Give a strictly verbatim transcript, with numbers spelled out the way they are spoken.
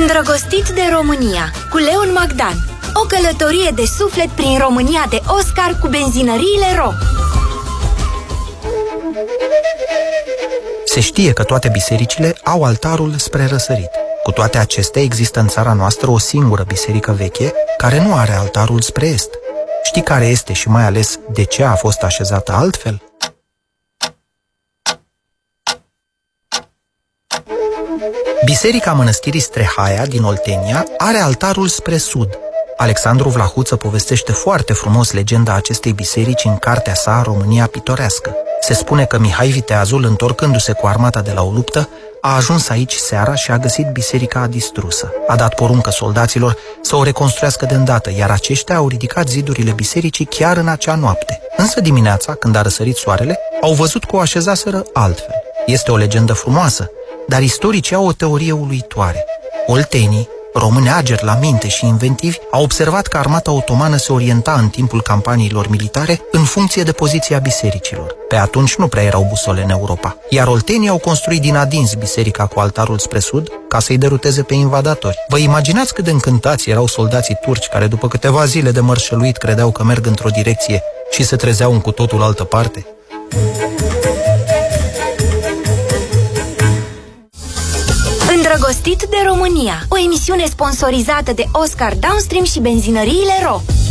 Îndrăgostit de România, cu Leon Magdan. O călătorie de suflet prin România de Oscar cu benzinăriile Ro. Se știe că toate bisericile au altarul spre răsărit. Cu toate acestea, există în țara noastră o singură biserică veche care nu are altarul spre est. Știi care este și mai ales de ce a fost așezată altfel? Biserica Mănăstirii Strehaia din Oltenia are altarul spre sud. Alexandru Vlahuță povestește foarte frumos legenda acestei biserici în cartea sa România pitorească. Se spune că Mihai Viteazul, întorcându-se cu armata de la o luptă, a ajuns aici seara și a găsit biserica distrusă. A dat poruncă soldaților să o reconstruiască de îndată, iar aceștia au ridicat zidurile bisericii chiar în acea noapte. Însă dimineața, când a răsărit soarele, au văzut că o așezaseră altfel. Este o legendă frumoasă, dar istoricii au o teorie uluitoare. Oltenii, români ageri la minte și inventivi, au observat că armata otomană se orienta în timpul campaniilor militare în funcție de poziția bisericilor. Pe atunci nu prea erau busole în Europa, iar oltenii au construit din adins biserica cu altarul spre sud ca să-i deruteze pe invadatori. Vă imaginați cât de încântați erau soldații turci care după câteva zile de mărșăluit credeau că merg într-o direcție și se trezeau în cu totul altă parte? Îndrăgostit de România, o emisiune sponsorizată de Oscar Downstream și benzinăriile Ro.